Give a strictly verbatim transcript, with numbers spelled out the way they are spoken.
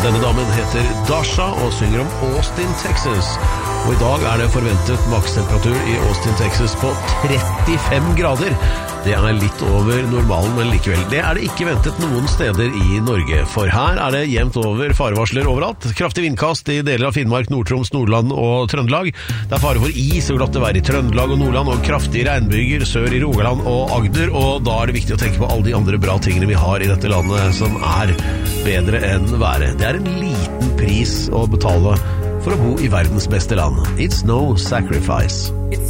Denne damen heter Dasha og synger om Austin, Texas. Og i dag er det forventet makstemperatur i Austin, Texas på trettifem grader. Det er litt over normalen, men likevel. Det er det ikke ventet noen steder i Norge, for her er det jevnt over farevarsler overalt. Kraftig vindkast i deler av Finnmark, Nord-Troms, Nordland og Trøndelag. Det er fare for is og glatt vær i Trøndelag og Nordland, og kraftige regnbyger sør i Rogaland og Agder, og da er det viktig å tenke på alle de andre bra tingene vi har i dette landet som er bedre enn været. Det er en liten pris å betale for å bo i verdens beste land. It's no sacrifice.